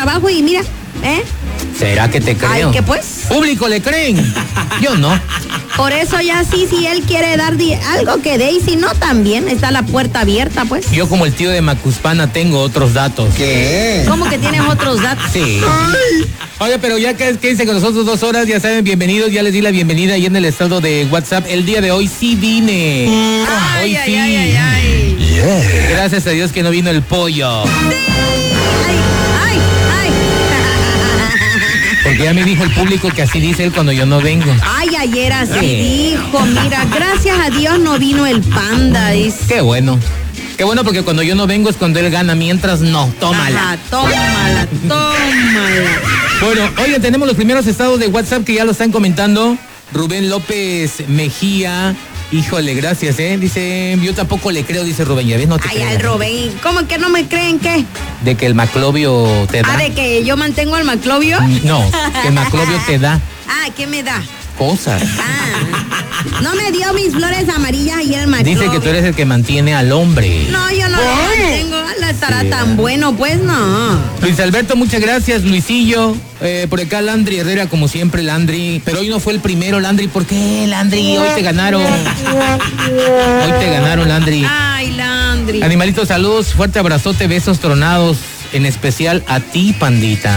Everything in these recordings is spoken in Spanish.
trabajo y mira, ¿Será que te creo? Ay, ¿qué pues? Público le creen. Yo no. Por eso ya sí, si él quiere dar algo que dé y si no también, está la puerta abierta, pues. Yo como el tío de Macuspana tengo otros datos. ¿Qué? ¿Cómo que tienes otros datos? Sí. Oye, pero ya que dice con nosotros 2 horas, ya saben, bienvenidos, ya les di la bienvenida ahí en el estado de WhatsApp. El día de hoy sí vine. Hoy sí. Yeah. Gracias a Dios que no vino el pollo. Porque ya me dijo el público que así dice él cuando yo no vengo. Ay, ayer así dijo, mira, gracias a Dios no vino el panda, dice. Qué bueno. Qué bueno porque cuando yo no vengo es cuando él gana, mientras no. Tómala. Ajá, tómala. Bueno, oye, tenemos los primeros estados de WhatsApp que ya lo están comentando. Rubén López Mejía. Híjole, gracias, Dice, yo tampoco le creo, dice Rubén. Ya ves, no te creo. Ay, al Rubén, ¿cómo que no me creen qué? De que el maclovio te da. ¿de que yo mantengo al maclovio? No, que el maclovio te da. ¿Qué me da? Cosas. No me dio mis flores amarillas y el maclovio. Dice que tú eres el que mantiene al hombre. No, yo no lo mantengo. Estará tan bueno, pues no. Luis Alberto, muchas gracias, Luisillo. Por acá Landry Herrera, como siempre, Landry. Pero hoy no fue el primero, Landry. ¿Por qué, Landry? Hoy te ganaron. Landry. Ay, Landry. Animalitos, saludos, fuerte abrazote, besos tronados. En especial a ti, pandita.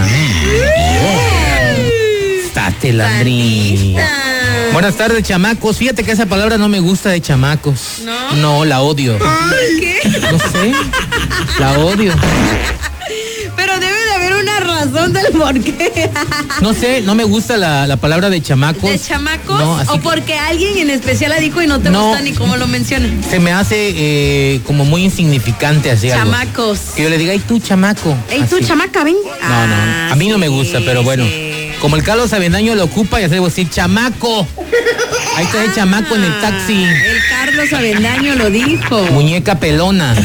Estate, Landry. Buenas tardes, chamacos. Fíjate que esa palabra no me gusta de chamacos. ¿No? No, la odio. ¿Por qué? No sé. La odio. Pero debe de haber una razón del por qué. No sé, no me gusta la palabra de chamacos. ¿De chamacos? No, así ¿O porque alguien en especial la dijo y no te gusta ni cómo lo menciona? Se me hace como muy insignificante así algo. Chamacos. Que yo le diga, ¡ay, tú, chamaco! ¡Ey, tú, chamaca, ven! No. A mí no me gusta, pero bueno. Como el Carlos Avendaño lo ocupa, ya se debo decir, ¡chamaco! Ahí está el chamaco en el taxi. El Carlos Avendaño lo dijo. Muñeca pelona.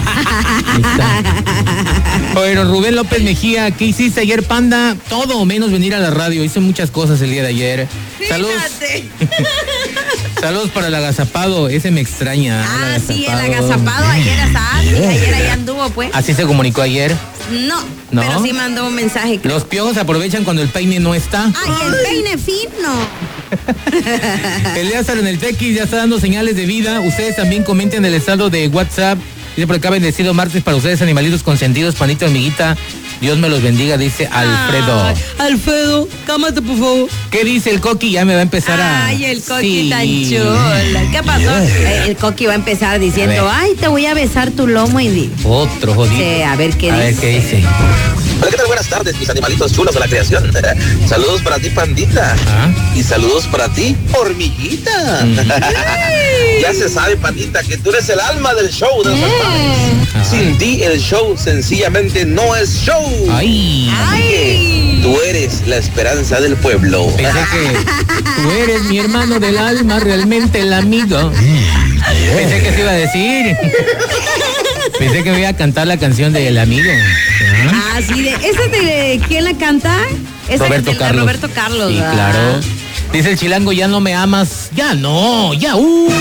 Bueno, Rubén López Mejía, ¿qué hiciste ayer, panda? Todo menos venir a la radio. Hice muchas cosas el día de ayer. Saludos. Saludos para el agazapado, ese me extraña. Sí, el agazapado ayer hasta ayer ahí anduvo, pues. ¿Así se comunicó ayer? No, pero sí mandó un mensaje. Los piojos aprovechan cuando el peine no está. El peine fino. Eleazar en el Tequis ya está dando señales de vida. Ustedes también comenten el estado de WhatsApp. Dice por acá, bendecido martes para ustedes, animalitos consentidos, panito, amiguita. Dios me los bendiga, dice Alfredo. Alfredo, cámate, por favor. ¿Qué dice el Coqui? Ya me va a empezar el Coqui tan chulo. ¿Qué pasó? El Coqui va a empezar diciendo, te voy a besar tu lomo y otro jodido. Sí, a ver qué dice. Hola, ¿qué tal? Buenas tardes, mis animalitos chulos de la creación. Saludos para ti, pandita. Y saludos para ti, hormiguita. Ya se sabe, pandita, que tú eres el alma del show de los animales. Sin ti, el show sencillamente no es show. Ay. Así que tú eres la esperanza del pueblo. Pensé que tú eres mi hermano del alma, realmente el amigo. Pensé que se iba a decir. Pensé que me iba a cantar la canción del amigo. Sí, ¿esa de quién la canta? Roberto Carlos. Roberto Carlos. Sí, claro. Dice el chilango, ya no me amas. Ya no, ya.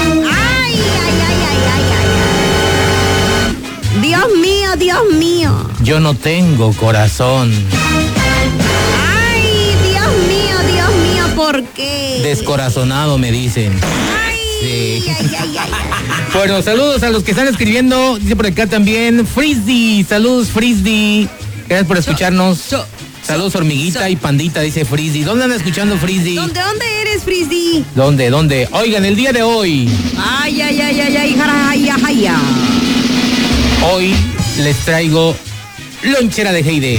Dios mío. Yo no tengo corazón. Dios mío, ¿por qué? Descorazonado, me dicen. Bueno, saludos a los que están escribiendo. Dice por acá también Frisdy. Saludos, Frisdy. Gracias por escucharnos. Saludos, hormiguita y pandita, dice Frisdy. ¿Dónde andan escuchando, Frisdy? ¿Dónde eres, Frisdy? ¿Dónde? Oigan, el día de hoy. Hoy les traigo lonchera de Heide.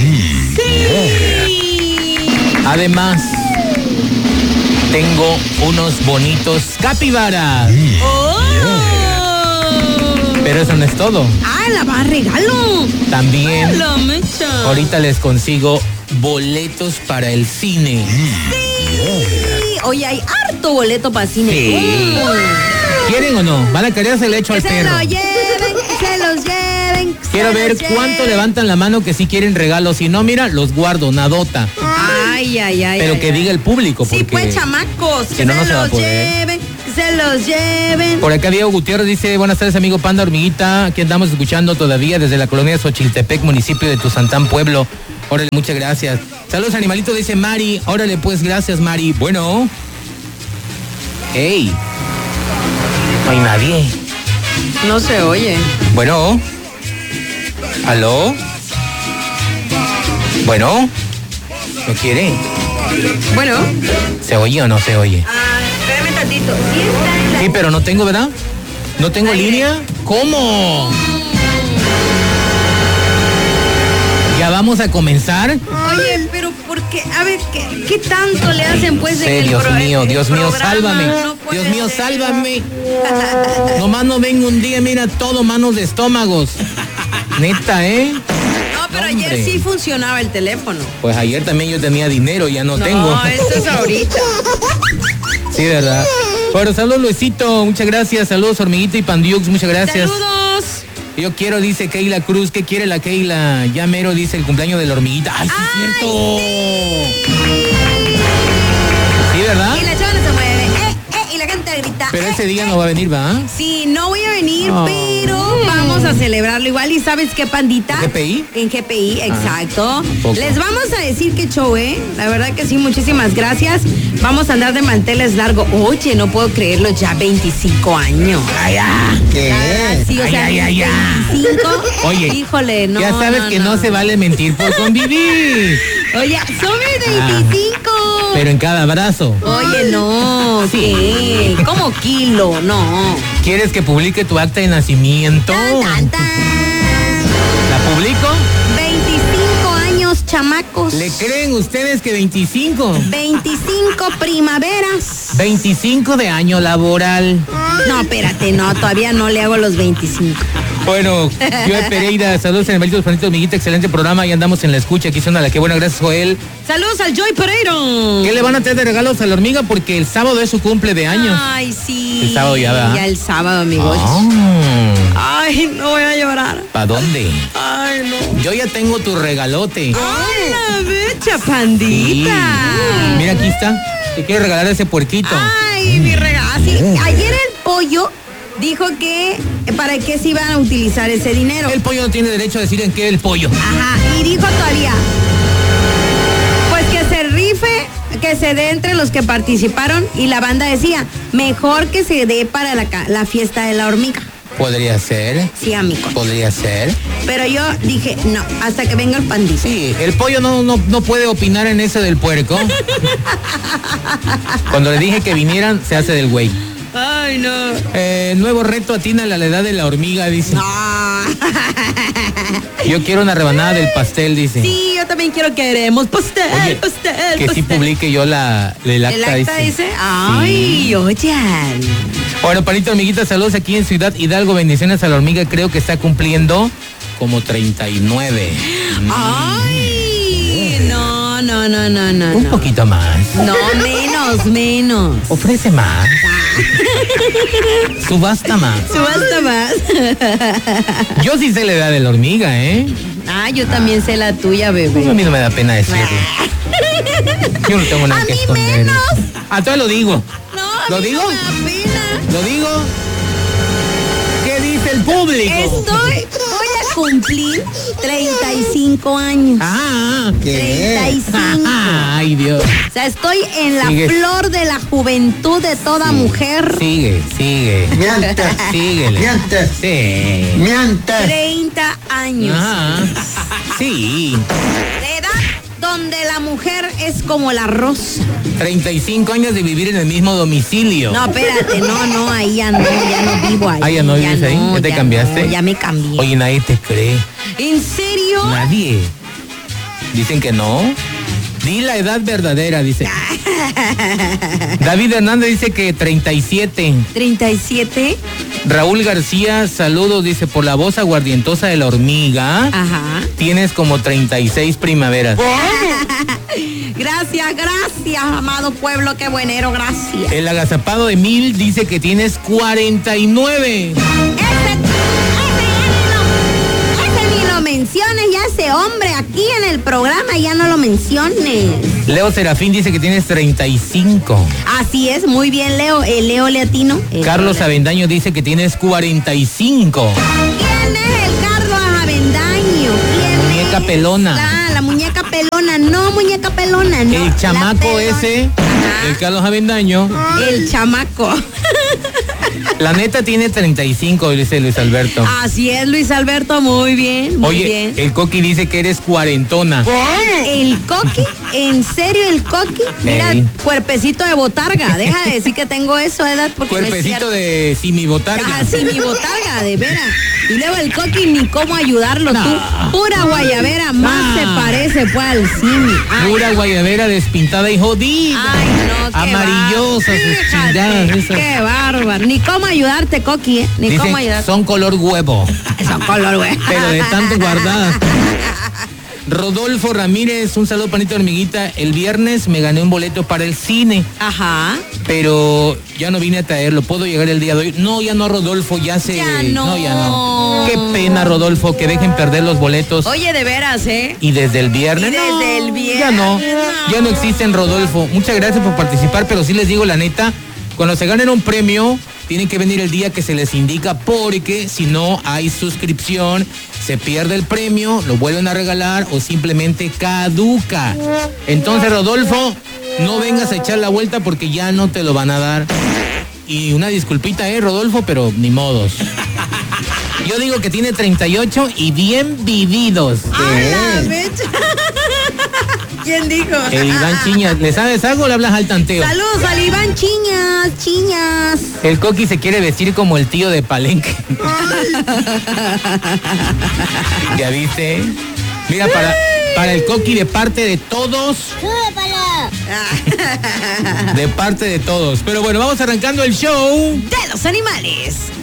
Además, tengo unos bonitos capibaras. Pero eso no es todo. La va a regalo. También ahorita les consigo boletos para el cine. Oye, hay harto boleto para cine. ¿Quieren o no? ¿Van a querer? Se le echo al perro. Se los lleven. Quiero ver cuánto levantan la mano que sí quieren regalos. Si no, mira, los guardo, nadota. Pero que diga el público. Sí, pues, chamacos. Que no se va a poder. Se los lleven. Por acá Diego Gutiérrez dice, buenas tardes, amigo Panda Hormiguita. Aquí andamos escuchando todavía desde la colonia Xochiltepec, municipio de Tuzantán, Pueblo. Órale, muchas gracias. Saludos, animalito, dice Mari. Órale, pues, gracias, Mari. Bueno. Hey. No hay nadie. No se oye. Bueno. ¿Aló? Bueno. ¿No quiere? Bueno. ¿Se oye o no se oye? Espérame tantito. Sí, está en la... Sí, pero no tengo, ¿verdad? ¿No tengo línea? ¿Cómo? ¿Ya vamos a comenzar? Oye, pero ¿por qué? A ver, ¿qué tanto le hacen pues en el Dios mío, programa? sálvame. No Dios mío, ser. sálvame. Nomás no vengo un día, mira, todo manos de estómagos. Neta, ¿eh? No, pero ayer sí funcionaba el teléfono. Pues ayer también yo tenía dinero, ya no tengo. No, esto es ahorita. Sí, ¿verdad? Bueno, saludos, Luisito, muchas gracias. Saludos, Hormiguito y Pandiux, muchas gracias. Saludos. Yo quiero, dice Keila Cruz. ¿Qué quiere la Keila? Ya mero, dice el cumpleaños de la hormiguita. ¡Ay, sí es cierto! Sí, ¿verdad? Y la chava no se mueve. Y la gente grita. Pero ese día no va a venir, ¿va? Sí, no voy a venir, pero vamos a celebrarlo igual. ¿Y sabes qué, pandita? ¿En GPI? En GPI, exacto. Poco. Les vamos a decir qué show, ¿eh? La verdad que sí, muchísimas gracias. Vamos a andar de manteles largo. Oye, no puedo creerlo, ya 25 años. ¡Ay, ya! ¿Qué? Sí, o sea, ay, 25. Oye, híjole, no. ya sabes que no se vale mentir por convivir. Oye, son 25. Pero en cada brazo. Oye, no, ¿qué? ¿Cómo kilo? No. ¿Quieres que publique tu acta de nacimiento? Tan, tan, tan. ¿La publico? 25 años, chamacos. ¿Le creen ustedes que 25? 25 primaveras. 25 de año laboral. No, espérate, no, todavía no le hago los 25. Bueno, Joel Pereira, saludos, animalitos, Juanito, amiguita, excelente programa, y andamos en la escucha, aquí suena la que buena, gracias, Joel. Saludos al Joy Pereira. ¿Qué le van a traer de regalos a la hormiga? Porque el sábado es su cumple de años. Ay, sí. El sábado ya, ¿verdad? Ya el sábado, amigos. Ay, no voy a llorar. ¿Para dónde? Ay, no. Yo ya tengo tu regalote. Ay, la becha pandita. Sí. Mira, aquí está. Te quiero regalar ese puerquito. Ay, mi regalo. Sí, ayer el pollo dijo que para qué se iban a utilizar ese dinero. El pollo no tiene derecho a decir en qué el pollo. Ajá, y dijo todavía, pues que se rife, que se dé entre los que participaron, y la banda decía, mejor que se dé para la fiesta de la hormiga. Podría ser. Sí, amigo. Podría ser. Pero yo dije, no, hasta que venga el pandito. Sí, el pollo no puede opinar en eso del puerco. Cuando le dije que vinieran, se hace del güey. Ay, no. Nuevo reto, atínale a la edad de la hormiga, dice. No. Yo quiero una rebanada del pastel, dice. Sí, yo también quiero que queremos pastel, Oye, pastel, que pastel. sí publique yo el acta, ¿El acta dice? Ay, Sí. oye. Bueno, panito, hormiguita, saludos aquí en Ciudad Hidalgo, bendiciones a la hormiga, creo que está cumpliendo como 39. Ay, no. Un poquito más. No, menos. Ofrece más. Subasta más. Subasta más. Yo sí sé la edad de la hormiga, ¿eh? Ah, yo también sé la tuya, bebé. A mí no me da pena decirlo. Yo no tengo nada A que mí esconder. menos. Ah, todavía lo digo. No, a ¿Lo mí digo? no me da pena. ¿Lo digo? ¿Qué dice el público? Voy a cumplir 35 años. Ah, ¿qué? 35. Ay, Dios. O sea, estoy en la Sigue. flor de la juventud de toda mujer. Sigue. Mientes. Síguele. Mientes. Sí. Mientes. 30 años. Ajá. Sí. De edad donde la mujer es como la rosa. 35 años de vivir en el mismo domicilio. No, espérate, no, ahí ya no vivo ahí. Ah, ¿ya no vives ahí? ¿Ya te cambiaste? no, ya me cambié. Oye, nadie te cree. ¿En serio? Nadie. Dicen que no. Di la edad verdadera, dice. David Hernández dice que 37. 37. Raúl García, saludos, dice, por la voz aguardientosa de la hormiga. Ajá. Tienes como 36 primaveras. Gracias, amado pueblo, qué buenero, gracias. El agazapado de 1000 dice que tienes 49. Ese ni lo menciones, ya ese hombre aquí en el programa, ya no lo menciones. Leo Serafín dice que tienes 35. Así es, muy bien, Leo. Leo Leatino. Carlos Avendaño dice que tienes 45. ¿Quién es el Carlos Avendaño? ¿Quién Muñeca es? pelona. Ah, la muñeca pelona. No, muñeca pelona, no. El chamaco ese, el Carlos Avendaño. El chamaco. La neta tiene 35, dice Luis Alberto. Así es, Luis Alberto, muy bien, muy bien. El Coqui dice que eres cuarentona. ¿El Coqui? ¿En serio el Coqui? Mira, cuerpecito de botarga. Deja de decir que tengo eso, edad, porque cuerpecito no de simibotarga. Ah, simibotarga, de veras. Y luego el Coqui, ni cómo ayudarlo, tú. Pura guayabera, más se parece pues al simi. Pura guayabera despintada y jodida. Ay, no, qué amarillosa, sus chingadas esas. Qué bárbaro. Ni cómo ayudarte, Coqui, Ni dicen, cómo ayudarte. Son color huevo. Son color huevo. Pero de tanto guardadas. Rodolfo Ramírez, un saludo, panito hormiguita. El viernes me gané un boleto para el cine. Ajá. Pero ya no vine a traerlo. ¿Puedo llegar el día de hoy? No, ya no, Rodolfo, ya no. Ya no. Qué pena, Rodolfo, que dejen perder los boletos. Oye, de veras, ¿eh? Y desde el viernes. Ya no existen, Rodolfo. Muchas gracias por participar, pero sí les digo la neta, cuando se ganen un premio, tienen que venir el día que se les indica, porque si no hay suscripción, se pierde el premio, lo vuelven a regalar o simplemente caduca. Entonces, Rodolfo, no vengas a echar la vuelta porque ya no te lo van a dar. Y una disculpita, Rodolfo, pero ni modos. Yo digo que tiene 38 y bien vividos. ¡Ay, la mecha! ¿Quién dijo? El Iván Chiñas. ¿Le sabes algo o le hablas al tanteo? Saludos al Iván Chiñas. El Coqui se quiere vestir como el tío de Palenque. ¿Ya viste? Mira, para el Coqui, de parte de todos. De parte de todos. Pero bueno, vamos arrancando el show de los animales.